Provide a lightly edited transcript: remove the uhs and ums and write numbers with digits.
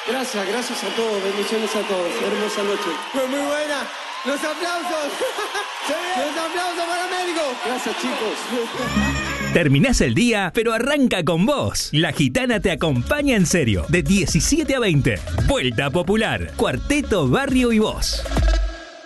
Gracias a todos, bendiciones a todos. Hermosa noche. Fue muy buena. ¡Los aplausos! ¡Los aplausos para México! Gracias, chicos. Terminás el día, pero arranca con vos. La Gitana te acompaña en serio, de 17 a 20. Vuelta Popular, Cuarteto, Barrio y Voz.